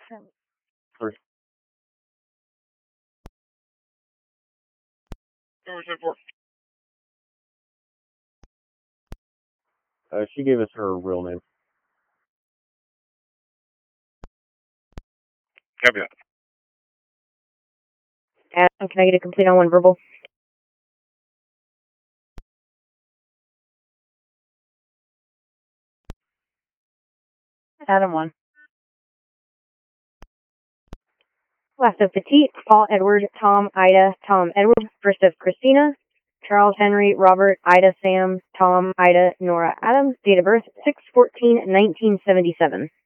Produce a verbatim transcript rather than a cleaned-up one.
Three. Uh, she gave us her real name. Copy that. Adam, can I get a complete on one verbal? Adam one. Last of Petite, Paul Edward, Tom Ida, Tom Edward. First of Christina, Charles Henry, Robert, Ida Sam, Tom Ida, Nora Adams. Date of birth six fourteen nineteen seventy-seven.